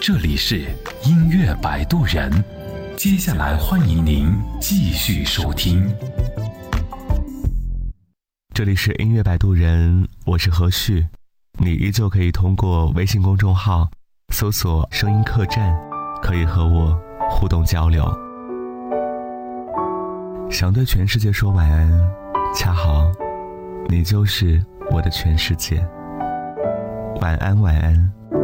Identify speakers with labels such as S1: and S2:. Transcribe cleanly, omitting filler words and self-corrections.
S1: 这里是音乐摆渡人，接下来欢迎您继续收听。
S2: 这里是音乐摆渡人，我是何旭，你依旧可以通过微信公众号搜索声音客栈，可以和我互动交流。想对全世界说晚安，恰好你就是我的全世界。晚安晚安。